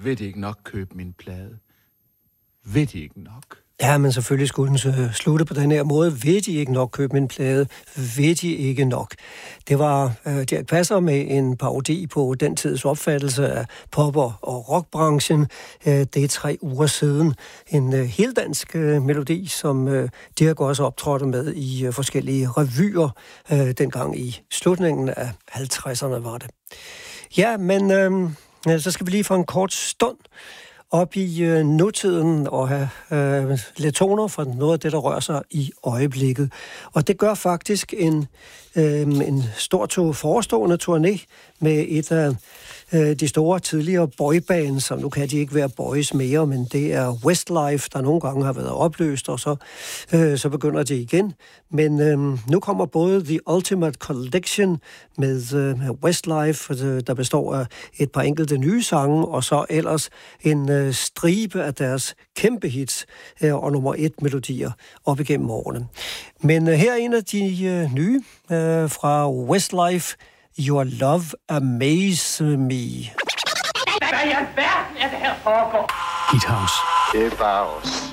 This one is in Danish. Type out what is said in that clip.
vil de ikke nok købe min plade? Vil de ikke nok? Ja, men selvfølgelig skulle den slutte på den her måde. Vil de ikke nok købe min plade? Vil de ikke nok? Det var Dirch Passer med en parodi på den tids opfattelse af pop- og rockbranchen. Det er 3 uger siden. En heldansk melodi, som Dirch også optrådte med i forskellige revyer, dengang i slutningen af 50'erne var det. Ja, men så skal vi lige for en kort stund op i nutiden og have lidt toner fra noget af det, der rører sig i øjeblikket. Og det gør faktisk en stor forestående turné med et af de store tidligere boybands, som nu kan de ikke være boys mere, men det er Westlife, der nogle gange har været opløst, og så begynder de igen. Men nu kommer både The Ultimate Collection med Westlife, der består af et par enkelte nye sange, og så ellers en stribe af deres kæmpe hits og nummer 1 melodier op igennem årene. Men her er en af de nye fra Westlife, Your Love Amaze Me. Hvad i alverden er det her foregår? Hit House. Det er bare os.